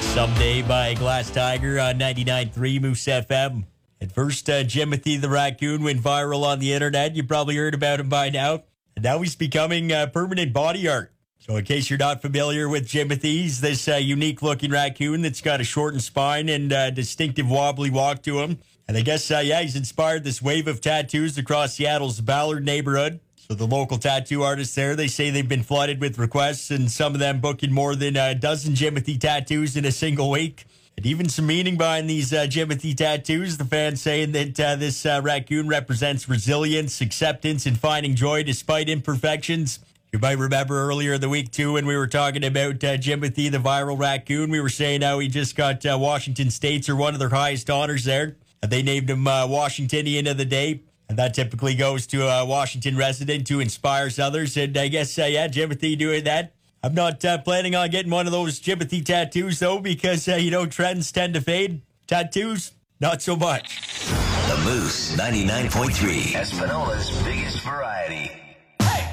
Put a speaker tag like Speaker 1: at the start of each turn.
Speaker 1: Someday by Glass Tiger on 99.3 Moose FM. At first, Jimothy the raccoon went viral on the internet. You probably heard about him by now. And now he's becoming permanent body art. So in case you're not familiar with Jimothy, he's this unique-looking raccoon that's got a shortened spine and distinctive wobbly walk to him. And I guess, he's inspired this wave of tattoos across Seattle's Ballard neighborhood. So the local tattoo artists there, they say they've been flooded with requests, and some of them booking more than a dozen Jimothy tattoos in a single week. And even some meaning behind these Jimothy tattoos. The fans saying that this raccoon represents resilience, acceptance, and finding joy despite imperfections. You might remember earlier in the week, too, when we were talking about Jimothy, the viral raccoon. We were saying how he just got Washington State's or one of their highest honors there. And they named him Washingtonian of the Day. And that typically goes to a Washington resident who inspires others. And I guess, Jimothy doing that. I'm not planning on getting one of those Jimothy tattoos, though, because, trends tend to fade. Tattoos, not so much.
Speaker 2: The Moose 99.3. Espanola's biggest variety.